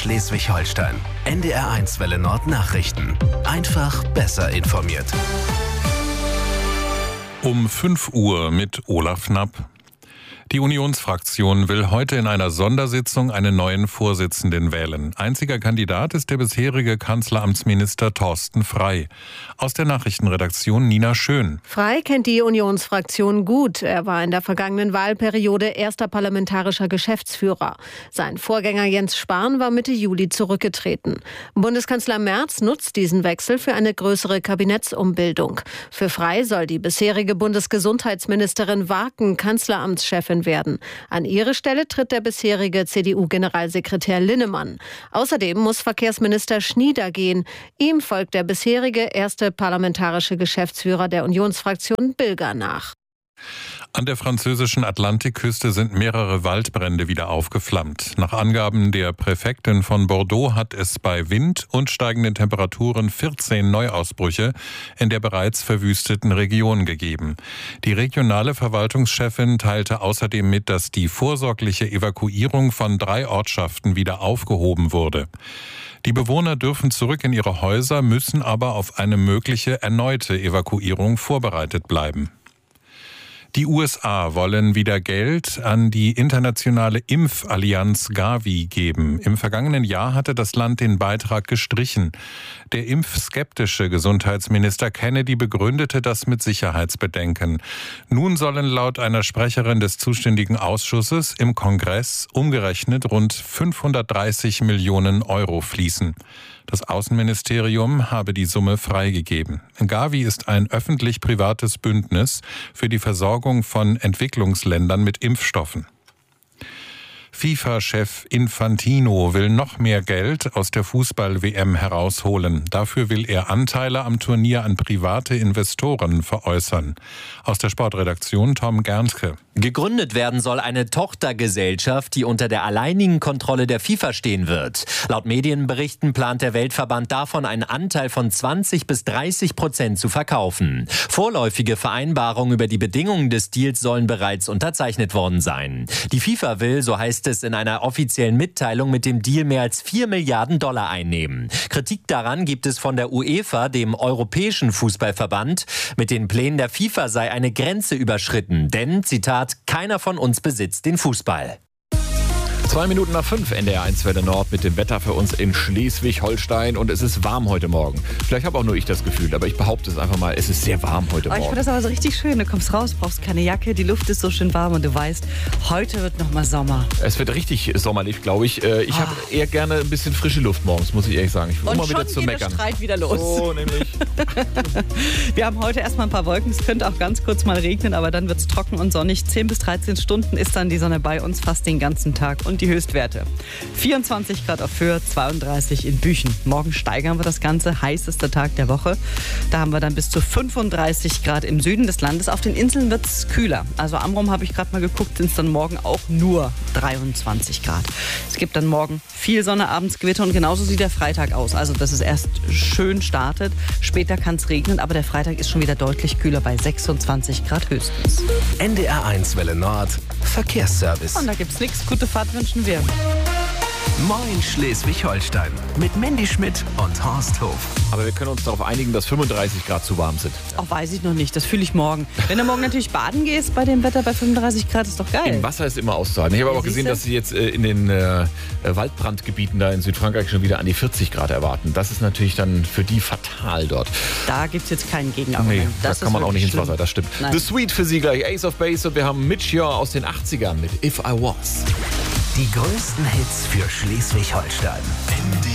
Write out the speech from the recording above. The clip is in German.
Schleswig-Holstein. NDR1 Welle Nord Nachrichten. Einfach besser informiert. Um 5 Uhr mit Olaf Knapp. Die Unionsfraktion will heute in einer Sondersitzung einen neuen Vorsitzenden wählen. Einziger Kandidat ist der bisherige Kanzleramtsminister Thorsten Frey. Aus der Nachrichtenredaktion Nina Schön. Frey kennt die Unionsfraktion gut. Er war in der vergangenen Wahlperiode erster parlamentarischer Geschäftsführer. Sein Vorgänger Jens Spahn war Mitte Juli zurückgetreten. Bundeskanzler Merz nutzt diesen Wechsel für eine größere Kabinettsumbildung. Für Frey soll die bisherige Bundesgesundheitsministerin Waaken Kanzleramtschefin werden. An ihre Stelle tritt der bisherige CDU-Generalsekretär Linnemann. Außerdem muss Verkehrsminister Schnieder gehen. Ihm folgt der bisherige erste parlamentarische Geschäftsführer der Unionsfraktion Bilger nach. An der französischen Atlantikküste sind mehrere Waldbrände wieder aufgeflammt. Nach Angaben der Präfektin von Bordeaux hat es bei Wind und steigenden Temperaturen 14 Neuausbrüche in der bereits verwüsteten Region gegeben. Die regionale Verwaltungschefin teilte außerdem mit, dass die vorsorgliche Evakuierung von 3 Ortschaften wieder aufgehoben wurde. Die Bewohner dürfen zurück in ihre Häuser, müssen aber auf eine mögliche erneute Evakuierung vorbereitet bleiben. Die USA wollen wieder Geld an die internationale Impfallianz Gavi geben. Im vergangenen Jahr hatte das Land den Beitrag gestrichen. Der impfskeptische Gesundheitsminister Kennedy begründete das mit Sicherheitsbedenken. Nun sollen laut einer Sprecherin des zuständigen Ausschusses im Kongress umgerechnet rund 530 Millionen Euro fließen. Das Außenministerium habe die Summe freigegeben. Gavi ist ein öffentlich-privates Bündnis für die Versorgung von Entwicklungsländern mit Impfstoffen. FIFA-Chef Infantino will noch mehr Geld aus der Fußball-WM herausholen. Dafür will er Anteile am Turnier an private Investoren veräußern. Aus der Sportredaktion Tom Gernke. Gegründet werden soll eine Tochtergesellschaft, die unter der alleinigen Kontrolle der FIFA stehen wird. Laut Medienberichten plant der Weltverband davon, einen Anteil von 20-30% zu verkaufen. Vorläufige Vereinbarungen über die Bedingungen des Deals sollen bereits unterzeichnet worden sein. Die FIFA will, so heißt es in einer offiziellen Mitteilung, mit dem Deal mehr als 4 Milliarden Dollar einnehmen. Kritik daran gibt es von der UEFA, dem Europäischen Fußballverband. Mit den Plänen der FIFA sei eine Grenze überschritten, denn, Zitat, keiner von uns besitzt den Fußball. 5:02 NDR1 Welle Nord mit dem Wetter für uns in Schleswig-Holstein und es ist warm heute Morgen. Vielleicht habe auch nur ich das Gefühl, aber ich behaupte es einfach mal, es ist sehr warm heute Morgen. Ich finde das aber so richtig schön, du kommst raus, brauchst keine Jacke, die Luft ist so schön warm und du weißt, heute wird nochmal Sommer. Es wird richtig sommerlich, glaube ich. Ich habe eher gerne ein bisschen frische Luft morgens, muss ich ehrlich sagen. Ich will immer wieder zu meckern. Und schon geht der Streit wieder los. So, nämlich. Wir haben heute erstmal ein paar Wolken, es könnte auch ganz kurz mal regnen, aber dann wird es trocken und sonnig. 10 bis 13 Stunden ist dann die Sonne bei uns fast den ganzen Tag und die Höchstwerte. 24 Grad auf Föhr, 32 in Büchen. Morgen steigern wir das Ganze, heißester Tag der Woche. Da haben wir dann bis zu 35 Grad im Süden des Landes. Auf den Inseln wird es kühler. Also Amrum habe ich gerade mal geguckt, sind es dann morgen auch nur 23 Grad. Es gibt dann morgen viel Sonne, abends Gewitter und genauso sieht der Freitag aus. Also dass es erst schön startet, später kann es regnen, aber der Freitag ist schon wieder deutlich kühler bei 26 Grad höchstens. NDR1 Welle Nord Verkehrsservice. Und da gibt's nichts. Gute Fahrt wünschen wir. Moin Schleswig-Holstein mit Mandy Schmidt und Horst Hof. Aber wir können uns darauf einigen, dass 35 Grad zu warm sind. Auch weiß ich noch nicht, das fühle ich morgen. Wenn du morgen natürlich baden gehst bei dem Wetter bei 35 Grad, ist doch geil. Im Wasser ist immer auszuhalten. Ich habe aber auch gesehen, dass sie jetzt in den Waldbrandgebieten da in Südfrankreich schon wieder an die 40 Grad erwarten. Das ist natürlich dann für die fatal dort. Da gibt es jetzt keinen Gegenargument. Nee, da kann man auch nicht ins Wasser, das stimmt. Nein. The Sweet für Sie gleich, Ace of Base und wir haben Mitch Ure aus den 80ern mit If I Was. Die größten Hits für Schleswig-Holstein.